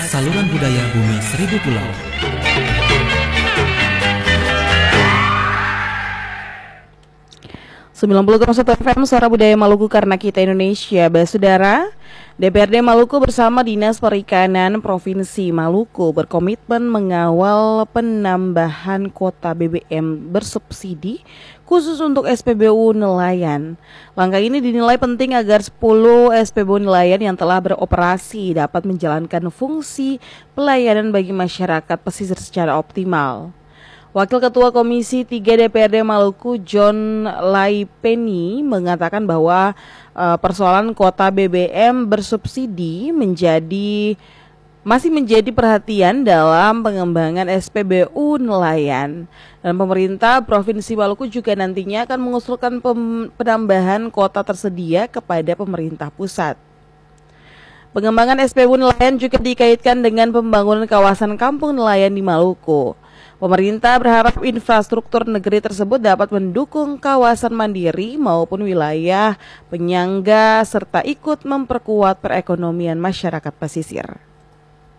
Saluran budaya Bumi Seribu Pulau. FM Suara Budaya Maluku karena kita Indonesia. Saudara, DPRD Maluku bersama Dinas Perikanan Provinsi Maluku berkomitmen mengawal penambahan kuota BBM bersubsidi khusus untuk SPBU nelayan. Langkah ini dinilai penting agar 10 SPBU nelayan yang telah beroperasi dapat menjalankan fungsi pelayanan bagi masyarakat pesisir secara optimal. Wakil Ketua Komisi 3 DPRD Maluku John Laipeni mengatakan bahwa persoalan kuota BBM bersubsidi masih menjadi perhatian dalam pengembangan SPBU nelayan. Dan pemerintah Provinsi Maluku juga nantinya akan mengusulkan penambahan kuota tersedia kepada pemerintah pusat. Pengembangan SPBU nelayan juga dikaitkan dengan pembangunan kawasan kampung nelayan di Maluku. Pemerintah berharap infrastruktur negeri tersebut dapat mendukung kawasan mandiri maupun wilayah penyangga serta ikut memperkuat perekonomian masyarakat pesisir.